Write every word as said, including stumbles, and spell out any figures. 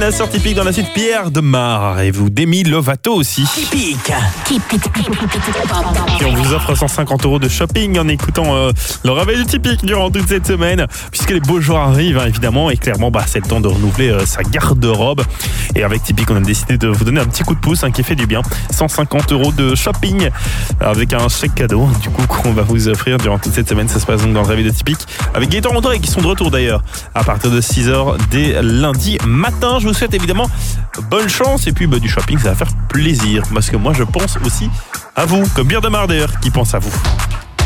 la sœur typique dans la suite Pierre de Mar et vous Demi Lovato aussi. Typique. Et on vous offre cent cinquante euros de shopping en écoutant euh, le réveil du Typique durant toute cette semaine, puisque les beaux jours arrivent hein, évidemment, et clairement bah, c'est le temps de renouveler euh, sa garde-robe. Et avec Typique, on a décidé de vous donner un petit coup de pouce hein, qui fait du bien. cent cinquante euros de shopping avec un chèque cadeau du coup qu'on va vous offrir durant toute cette semaine. Ça se passe donc dans le réveil de Typique avec Gaëtan Montoya qui sont de retour d'ailleurs à partir de six heures dès lundi matin. Je vous souhaite évidemment bonne chance et puis bah, du shopping, ça va faire plaisir parce que moi je pense aussi à vous, comme Pierre de Mar d'ailleurs qui pense à vous.